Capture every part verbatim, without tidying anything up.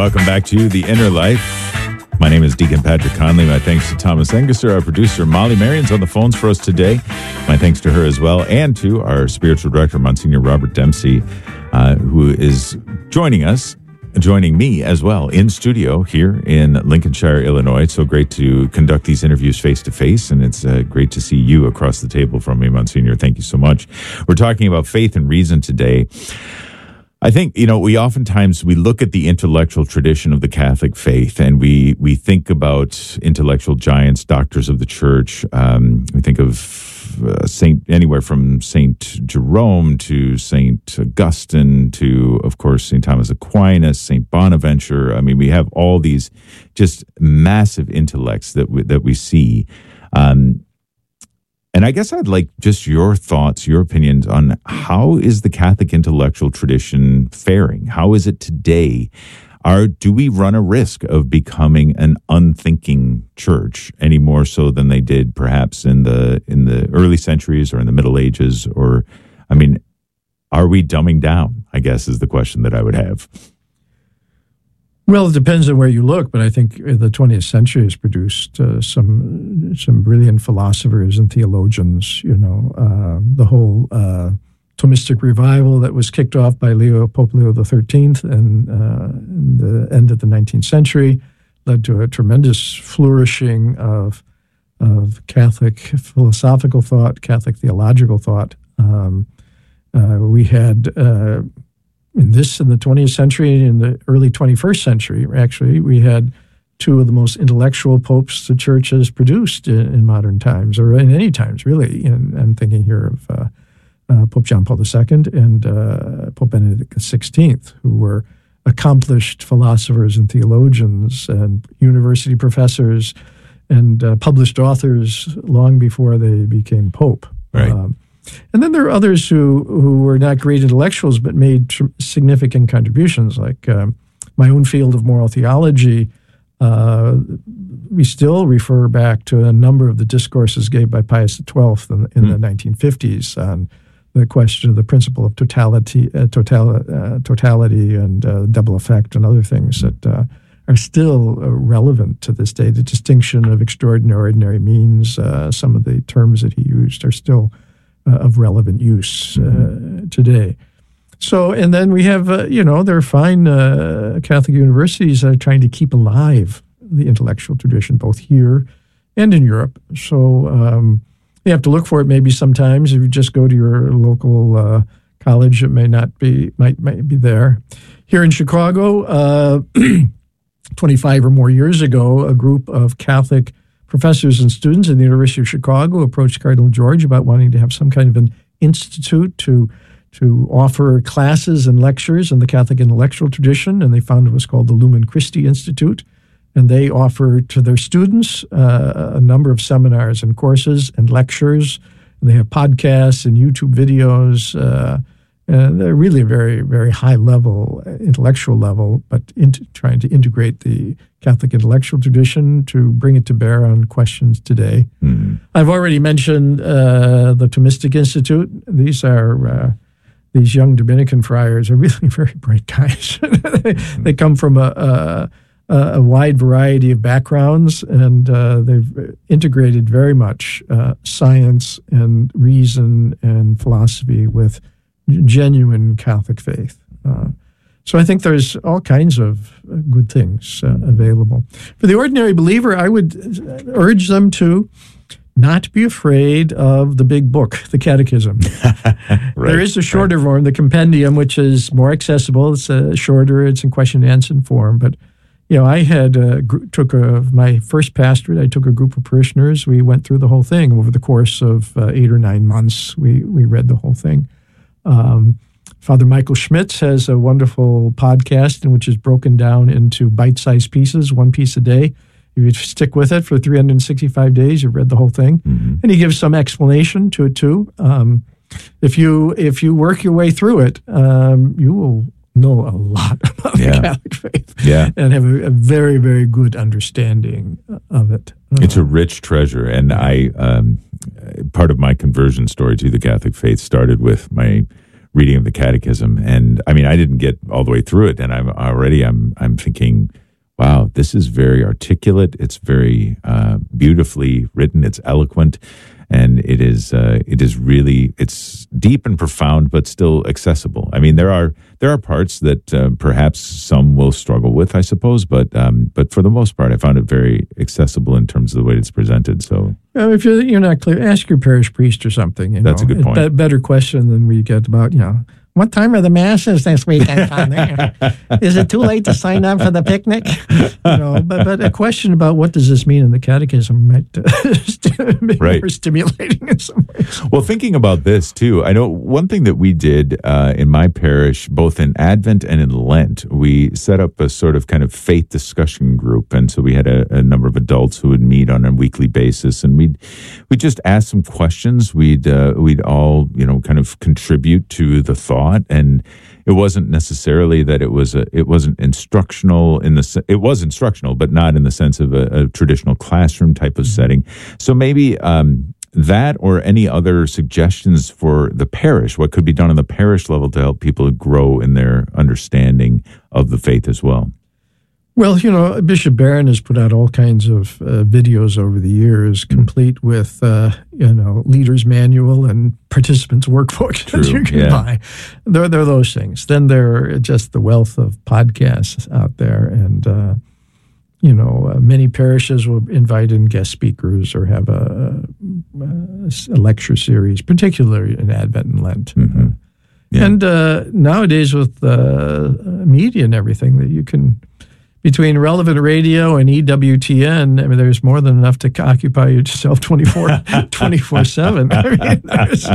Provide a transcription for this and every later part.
Welcome back to The Inner Life. My name is Deacon Patrick Conley. My thanks to Thomas Engesser, our producer. Molly Marion's on the phones for us today. My thanks to her as well, and to our spiritual director, Monsignor Robert Dempsey, uh, who is joining us, joining me as well in studio here in Lincolnshire, Illinois. It's so great to conduct these interviews face-to-face, and it's uh, great to see you across the table from me, Monsignor. Thank you so much. We're talking about faith and reason today. I think, you know, we oftentimes, we look at the intellectual tradition of the Catholic faith, and we we think about intellectual giants, doctors of the church. Um, we think of uh, Saint anywhere from Saint Jerome to Saint Augustine to, of course, Saint Thomas Aquinas, Saint Bonaventure. I mean, we have all these just massive intellects that we, that we see. Um, And I guess I'd like just your thoughts, your opinions on how is the Catholic intellectual tradition faring? How is it today? Are, do we run a risk of becoming an unthinking church any more so than they did perhaps in the in the early centuries or in the Middle Ages? Or, I mean, are we dumbing down, I guess, is the question that I would have. Well, it depends on where you look, but I think the twentieth century has produced uh, some some brilliant philosophers and theologians. You know, uh, the whole uh, Thomistic revival that was kicked off by Leo Pope Leo the thirteenth and uh, in the end of the nineteenth century led to a tremendous flourishing of of Catholic philosophical thought, Catholic theological thought. Um, uh, we had. Uh, In this, in the twentieth century, in the early twenty-first century, actually, we had two of the most intellectual popes the church has produced in, in modern times, or in any times, really. And I'm thinking here of uh, uh, Pope John Paul the Second and uh, Pope Benedict the sixteenth, who were accomplished philosophers and theologians and university professors and uh, published authors long before they became pope. Right. Um, And then there are others who, who were not great intellectuals but made tr- significant contributions, like um, my own field of moral theology. Uh, we still refer back to a number of the discourses gave by Pius the twelfth in, in mm. the nineteen fifties on the question of the principle of totality, uh, total, uh, totality and uh, double effect and other things that uh, are still uh, relevant to this day. The distinction of extraordinary ordinary means, uh, some of the terms that he used are still Uh, of relevant use uh, mm-hmm. today. So, and then we have, uh, you know, there are fine uh, Catholic universities that are trying to keep alive the intellectual tradition, both here and in Europe. So um, you have to look for it maybe sometimes. If you just go to your local uh, college, it may not be, might, might be there. Here in Chicago, uh, twenty-five or more years ago, a group of Catholic professors and students at the University of Chicago approached Cardinal George about wanting to have some kind of an institute to to offer classes and lectures in the Catholic intellectual tradition, and they found it was called the Lumen Christi Institute. And they offer to their students uh, a number of seminars and courses and lectures. And they have podcasts and YouTube videos. Uh, and they're really a very, very high level, intellectual level, but into, trying to integrate the Catholic intellectual tradition to bring it to bear on questions today. Mm-hmm. I've already mentioned uh, the Thomistic Institute. These are uh, these young Dominican friars are really very bright guys. they, mm-hmm. they come from a, a, a wide variety of backgrounds, and uh, they've integrated very much uh, science and reason and philosophy with genuine Catholic faith. Uh, so I think there's all kinds of good things uh, available. For the ordinary believer, I would urge them to not be afraid of the big book, the Catechism. right, there is a shorter right. form, the Compendium, which is more accessible. It's uh, shorter. It's in question and answer form. But, you know, I had uh, gr- took a, my first pastorate, I took a group of parishioners. We went through the whole thing over the course of uh, eight or nine months. We, we read the whole thing. Um, Father Michael Schmitz has a wonderful podcast in which is broken down into bite-sized pieces, one piece a day. If you stick with it for three hundred sixty-five days, you've read the whole thing. Mm-hmm. And he gives some explanation to it too. Um, if you if you work your way through it, um, you will know a lot about yeah. the Catholic faith yeah. and have a, a very, very good understanding of it. It's a rich treasure. And I, um, part of my conversion story to the Catholic faith started with my reading of the Catechism. And I mean, I didn't get all the way through it, and I'm already, I'm, I'm I'm thinking, wow, this is very articulate. It's very uh, beautifully written. It's eloquent. And it is uh, it is really, it's deep and profound, but still accessible. I mean, there are there are parts that uh, perhaps some will struggle with, I suppose, but um, but for the most part, I found it very accessible in terms of the way it's presented. So, well, if you're you're not clear, ask your parish priest or something. You That's know? a good point. A be- better question than we get about, you know, what time are the masses this weekend, Father? Is it too late to sign up for the picnic? You know, but, but a question about what does this mean in the catechism might uh, be Right. more stimulating in some ways. well, thinking about this too, I know one thing that we did uh, in my parish, both in Advent and in Lent, we set up a sort of kind of faith discussion group, and so we had a, a number of adults who would meet on a weekly basis, and we'd we just ask some questions. We'd uh, we'd all you know kind of contribute to the thought. And it wasn't necessarily that it was a, it wasn't instructional in the it was instructional, but not in the sense of a, a traditional classroom type of setting. So maybe um, that or any other suggestions for the parish, what could be done on the parish level to help people grow in their understanding of the faith as well. Well, you know, Bishop Barron has put out all kinds of uh, videos over the years, complete with, uh, you know, leader's manual and participants' workbook that True, you can yeah. buy. There, there are those things. Then there are just the wealth of podcasts out there. And, uh, you know, uh, many parishes will invite in guest speakers or have a, a, a lecture series, particularly in Advent and Lent. Mm-hmm. Yeah. And uh, nowadays with uh, media and everything that you can... Between Relevant Radio and E W T N, I mean, there's more than enough to occupy yourself twenty-four seven. I mean, there's...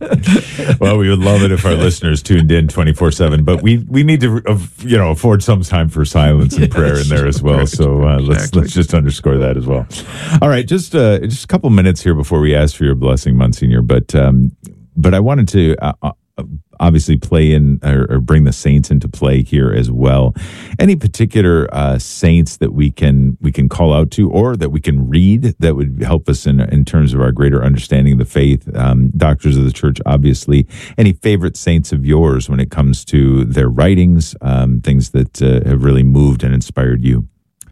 Well, we would love it if our listeners tuned in twenty-four seven, but we, we need to, uh, you know, afford some time for silence and Yes, prayer in there as well. right, So uh, let's exactly. let's just underscore that as well. All right, just uh, just a couple minutes here before we ask for your blessing, Monsignor. But um, but I wanted to. Uh, obviously play in or, or bring the saints into play here as well. Any particular uh, saints that we can we can call out to or that we can read that would help us in in terms of our greater understanding of the faith? Um, doctors of the Church, obviously. Any favorite saints of yours when it comes to their writings, um, things that uh, have really moved and inspired you?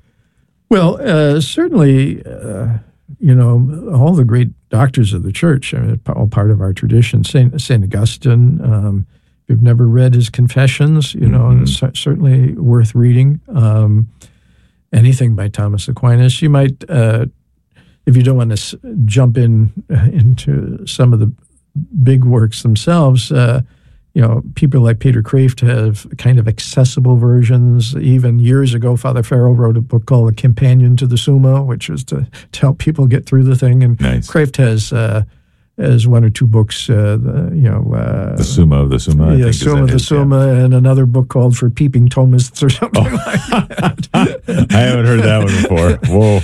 Well, uh, certainly, uh, you know, all the great doctors of the Church, I mean, all part of our tradition. Saint Saint Augustine, um, if you've never read his Confessions, you know, Mm-hmm. it's certainly worth reading. Um, anything by Thomas Aquinas. You might, uh, if you don't want to s- jump in uh, into some of the big works themselves, uh, you know, people like Peter Kreeft have kind of accessible versions. Even years ago, Father Farrell wrote a book called A Companion to the Summa, which was to, to help people get through the thing. And Nice. Kreeft has uh, has one or two books, uh, the, you know. Uh, The Summa of the Summa, I yeah, think is Summa that the his, yeah. Summa, and another book called For Peeping Thomists or something like that. I haven't heard that one before. Whoa.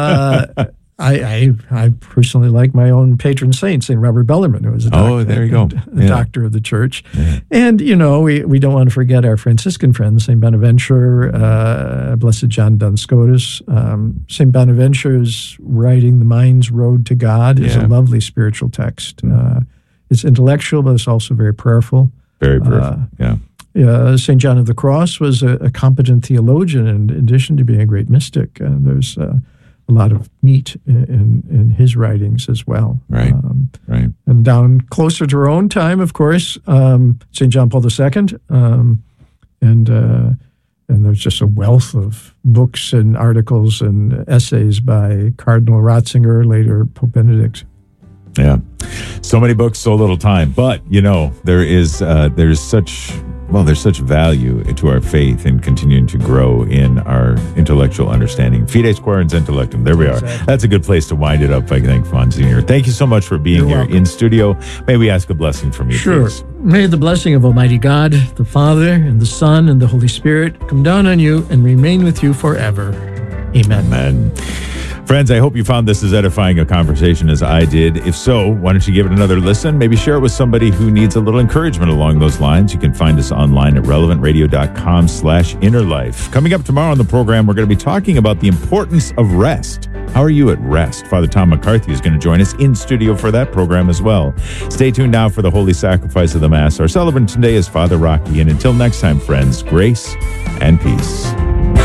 Uh, I, I I personally like my own patron saint, Saint Robert Bellarmine, who was a doctor, Oh, there you go. a Yeah. doctor of the Church. Yeah. And, you know, we, we don't want to forget our Franciscan friends, Saint Bonaventure, uh, Blessed John Duns Scotus. Um, Saint Bonaventure's writing The Mind's Road to God is Yeah. a lovely spiritual text. Uh, it's intellectual, but it's also very prayerful. Very perfect. Uh, yeah. Uh, Saint John of the Cross was a, a competent theologian, and in addition to being a great mystic, uh, there's uh, a lot of meat in, in, in his writings as well. Right. Um, Right. and down closer to our own time, of course, um, Saint John Paul the Second, um, and uh, and there's just a wealth of books and articles and essays by Cardinal Ratzinger, later Pope Benedict. Yeah. So many books, so little time. But, you know, there is, uh, there's such, well, there's such value to our faith in continuing to grow in our intellectual understanding. Fides Quaerens Intellectum. There we are. Exactly. That's a good place to wind it up, I think, Monsignor. Thank you so much for being You're here welcome. in studio. May we ask a blessing from you, Sure. please? May the blessing of Almighty God, the Father, and the Son, and the Holy Spirit come down on you and remain with you forever. Amen. Amen. Friends, I hope you found this as edifying a conversation as I did. If so, why don't you give it another listen? Maybe share it with somebody who needs a little encouragement along those lines. You can find us online at relevantradio.com slash inner life. Coming up tomorrow on the program, we're going to be talking about the importance of rest. How are you at rest? Father Tom McCarthy is going to join us in studio for that program as well. Stay tuned now for the Holy Sacrifice of the Mass. Our celebrant today is Father Rocky. And until next time, friends, grace and peace.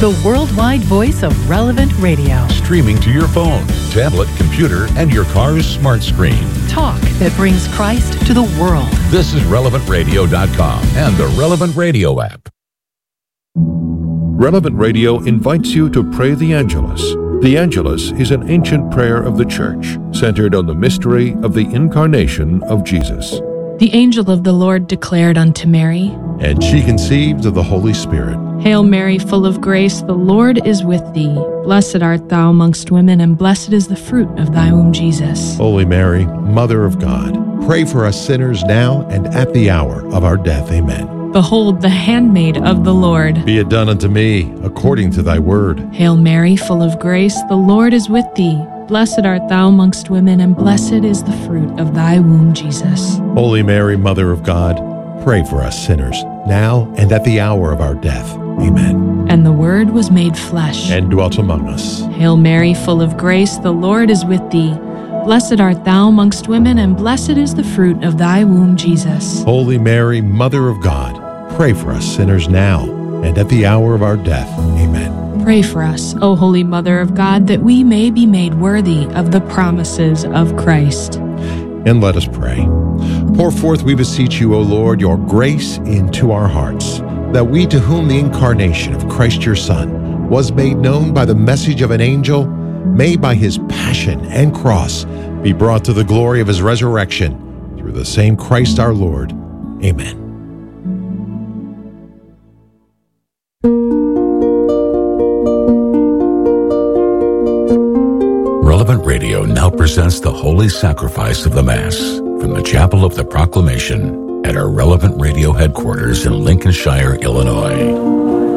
the worldwide voice of Relevant Radio. Streaming to your phone, tablet, computer, and your car's smart screen. Talk that brings Christ to the world. This is relevant radio dot com and the Relevant Radio app. Relevant Radio invites you to pray the Angelus. The Angelus is an ancient prayer of the Church, centered on the mystery of the incarnation of Jesus. The angel of the Lord declared unto Mary, and she conceived of the Holy Spirit. Hail Mary, full of grace, the Lord is with thee. Blessed art thou amongst women, and blessed is the fruit of thy womb, Jesus. Holy Mary, Mother of God, pray for us sinners now and at the hour of our death. Amen. Behold, the handmaid of the Lord. Be it done unto me according to thy word. Hail Mary, full of grace, the Lord is with thee. Blessed art thou amongst women, and blessed is the fruit of thy womb, Jesus. Holy Mary, Mother of God, pray for us sinners, now and at the hour of our death. Amen. And the Word was made flesh, and dwelt among us. Hail Mary, full of grace, the Lord is with thee. Blessed art thou amongst women, and blessed is the fruit of thy womb, Jesus. Holy Mary, Mother of God, pray for us sinners now and at the hour of our death. Amen. Pray for us, O Holy Mother of God, that we may be made worthy of the promises of Christ. And let us pray. Pour forth, we beseech you, O Lord, your grace into our hearts, that we, to whom the incarnation of Christ your Son was made known by the message of an angel, may by his passion and cross be brought to the glory of his resurrection, through the same Christ our Lord. Amen. Relevant Radio now presents the Holy Sacrifice of the Mass from the Chapel of the Proclamation at our Relevant Radio headquarters in Lincolnshire, Illinois.